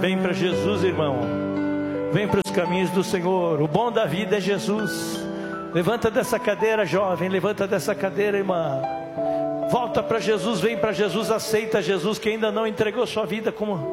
Vem para Jesus, irmão. Vem para os caminhos do Senhor. O bom da vida é Jesus. Levanta dessa cadeira, jovem. Levanta dessa cadeira, irmã. Volta para Jesus, vem para Jesus, aceita Jesus. Quem ainda não entregou sua vida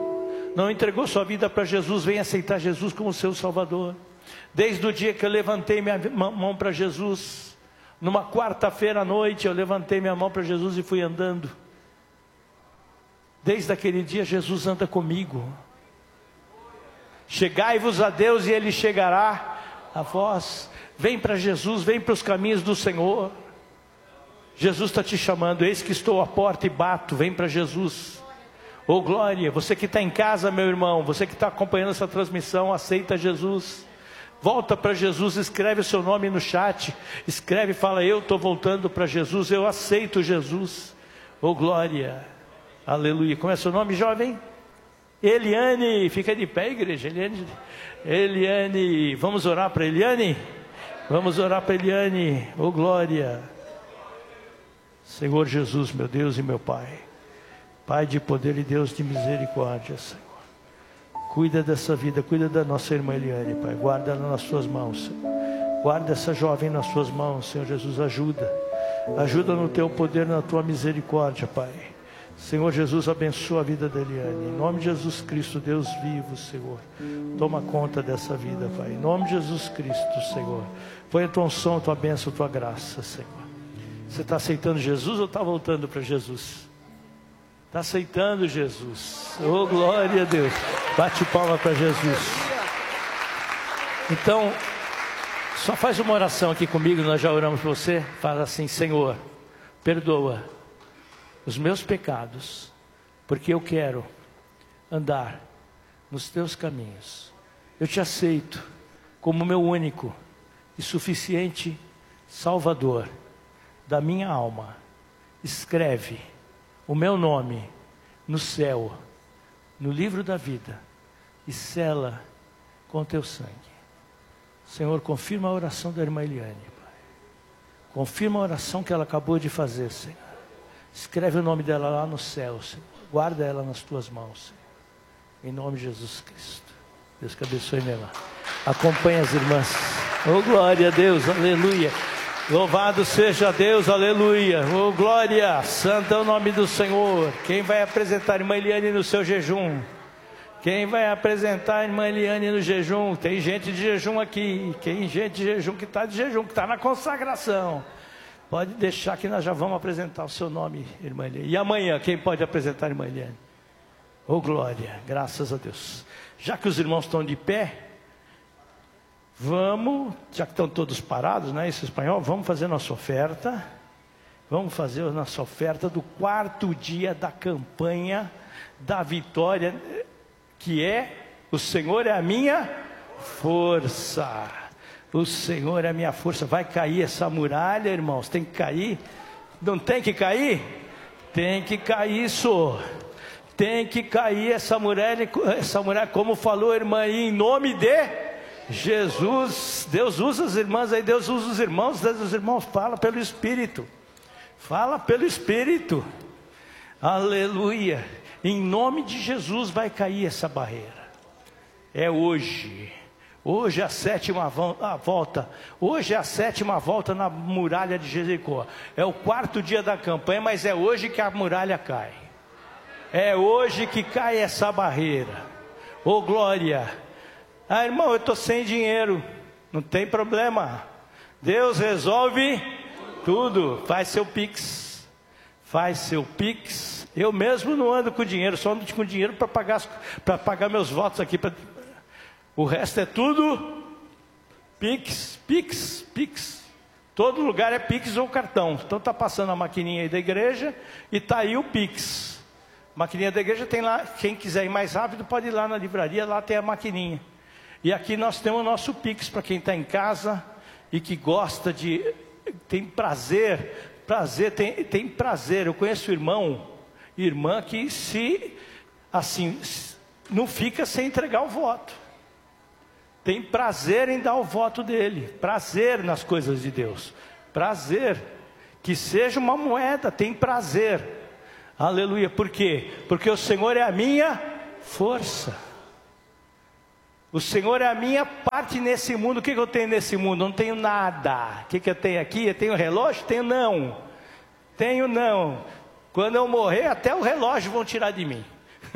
para Jesus, vem aceitar Jesus como seu Salvador. Desde o dia que eu levantei minha mão para Jesus, numa quarta-feira à noite, eu levantei minha mão para Jesus e fui andando. Desde aquele dia Jesus anda comigo. Chegai-vos a Deus e Ele chegará a vós. Vem para Jesus, vem para os caminhos do Senhor. Jesus está te chamando. Eis que estou à porta e bato. Vem para Jesus. Oh glória, você que está em casa, meu irmão, você que está acompanhando essa transmissão, aceita Jesus. Volta para Jesus, escreve o seu nome no chat. Escreve e fala: eu estou voltando para Jesus, eu aceito Jesus. Oh glória, aleluia. Como é seu nome, jovem? Eliane. Fica de pé, igreja. Eliane, vamos orar para Eliane? Vamos orar para Eliane. Oh glória. Senhor Jesus, meu Deus e meu Pai, Pai de poder e Deus de misericórdia, Senhor, cuida dessa vida, cuida da nossa irmã Eliane, Pai, guarda ela nas suas mãos, Senhor. Guarda essa jovem nas suas mãos, Senhor Jesus, ajuda no teu poder, na tua misericórdia, Pai. Senhor Jesus, abençoa a vida da Eliane, em nome de Jesus Cristo, Deus vivo, Senhor, toma conta dessa vida, Pai, em nome de Jesus Cristo, Senhor, põe a tua unção, a tua bênção, a tua graça, Senhor. Você está aceitando Jesus ou está voltando para Jesus? Está aceitando Jesus. Oh glória a Deus. Bate palma para Jesus. Então, só faz uma oração aqui comigo. Nós já oramos por você. Fala assim: Senhor, perdoa os meus pecados, porque eu quero andar nos teus caminhos. Eu te aceito como meu único e suficiente Salvador da minha alma. Escreve o meu nome no céu, no livro da vida, e sela com teu sangue. Senhor, confirma a oração da irmã Eliane, Pai. Confirma a oração que ela acabou de fazer, Senhor. Escreve o nome dela lá no céu, Senhor. Guarda ela nas tuas mãos, Senhor. Em nome de Jesus Cristo. Deus que abençoe, minha irmã. Acompanhe as irmãs. Oh glória a Deus, aleluia. Louvado seja Deus, aleluia. Oh glória, santo é o nome do Senhor. Quem vai apresentar a irmã Eliane no seu jejum? Quem vai apresentar a irmã Eliane no jejum? Tem gente de jejum aqui. Tem gente de jejum que está de jejum, que está na consagração. Pode deixar que nós já vamos apresentar o seu nome, irmã Eliane. E amanhã, quem pode apresentar a irmã Eliane? Oh glória, graças a Deus. Já que os irmãos estão de pé, vamos, já que estão todos parados, né, esse espanhol, vamos fazer nossa oferta. Vamos fazer a nossa oferta do 4º dia da campanha da vitória, que é: o Senhor é a minha força. O Senhor é a minha força. Vai cair essa muralha, irmãos, tem que cair. Não tem que cair? Tem que cair isso. Tem que cair essa muralha, como falou a irmã aí, em nome de Jesus. Deus usa as irmãs aí, Deus usa os irmãos. Deus os irmãos fala pelo Espírito. Fala pelo Espírito. Aleluia. Em nome de Jesus vai cair essa barreira. É hoje. Hoje é a 7ª volta. Hoje é a 7ª volta na muralha de Jericó. É o 4º dia da campanha, mas é hoje que a muralha cai. É hoje que cai essa barreira. Oh glória. Ah, irmão, eu estou sem dinheiro. Não tem problema. Deus resolve tudo. Faz seu Pix. Faz seu Pix. Eu mesmo não ando com dinheiro. Só ando com dinheiro para pagar meus votos aqui. O resto é tudo Pix, Pix, Pix. Todo lugar é Pix ou cartão. Então está passando a maquininha aí da igreja e está aí o Pix. Maquininha da igreja tem lá. Quem quiser ir mais rápido pode ir lá na livraria. Lá tem a maquininha. E aqui nós temos o nosso Pix para quem está em casa e que gosta de... Tem prazer. Tem prazer. Eu conheço irmã que não fica sem entregar o voto. Tem prazer em dar o voto dele. Prazer nas coisas de Deus. Prazer. Que seja uma moeda, tem prazer. Aleluia. Por quê? Porque o Senhor é a minha força. O Senhor é a minha parte nesse mundo. O que eu tenho nesse mundo? Não tenho nada. O que eu tenho aqui? Eu tenho relógio? Tenho não. Tenho não. Quando eu morrer, até o relógio vão tirar de mim.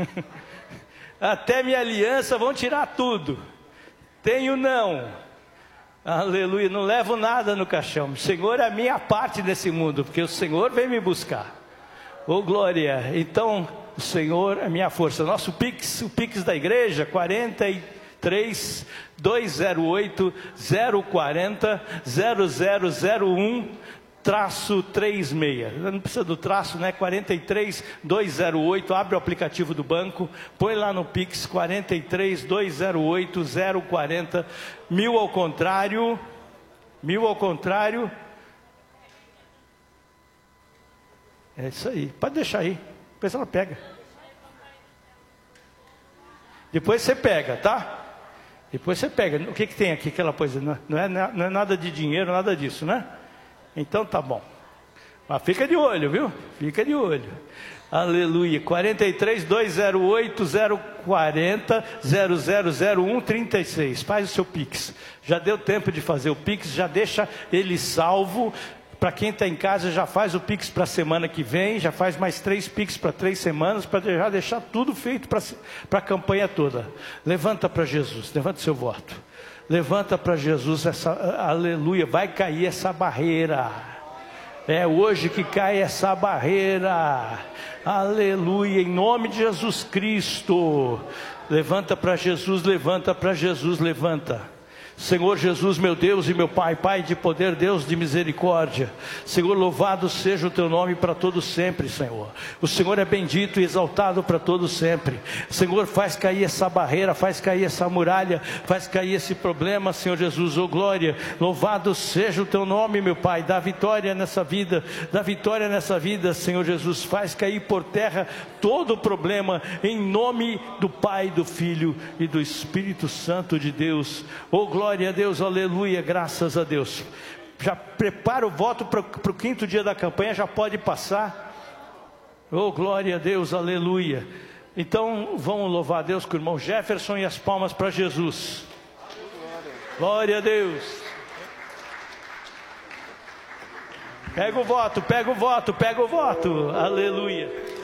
Até minha aliança vão tirar tudo. Tenho não. Aleluia. Não levo nada no caixão. O Senhor é a minha parte nesse mundo, porque o Senhor vem me buscar. Oh glória. Então o Senhor é a minha força. Nosso Pix, o Pix da igreja, 43 208 040 0001 -36, não precisa do traço, né? 43 208, abre o aplicativo do banco, põe lá no Pix, 43 208 040, 1000 ao contrário, é isso aí, pode deixar aí, depois ela pega, depois você pega, tá? Depois você pega, o que tem aqui, aquela coisa, não é nada de dinheiro, nada disso, né? Então tá bom, mas fica de olho, viu? Fica de olho. Aleluia. 43 208 040 0001 36. Faz o seu Pix. Já deu tempo de fazer o Pix, já deixa ele salvo. Para quem está em casa, já faz o Pix para a semana que vem, já faz mais 3 Pix para 3 semanas, para já deixar tudo feito para a campanha toda. Levanta para Jesus, levanta seu voto. Levanta para Jesus, aleluia, vai cair essa barreira. É hoje que cai essa barreira. Aleluia, em nome de Jesus Cristo. Levanta para Jesus, levanta para Jesus, levanta. Senhor Jesus, meu Deus e meu Pai, Pai de poder, Deus de misericórdia, Senhor, louvado seja o teu nome para todos sempre, Senhor. O Senhor é bendito e exaltado para todos sempre. Senhor, faz cair essa barreira, faz cair essa muralha, faz cair esse problema, Senhor Jesus, oh glória. Louvado seja o teu nome, meu Pai. Dá vitória nessa vida, dá vitória nessa vida, Senhor Jesus. Faz cair por terra todo o problema, em nome do Pai, do Filho e do Espírito Santo de Deus. Oh glória a Deus, aleluia, graças a Deus. Já prepara o voto para o 5º dia da campanha, já pode passar. Oh glória a Deus, aleluia. Então vamos louvar a Deus com o irmão Jefferson e as palmas para Jesus. Glória a Deus. Pega o voto, pega o voto, pega o voto, aleluia.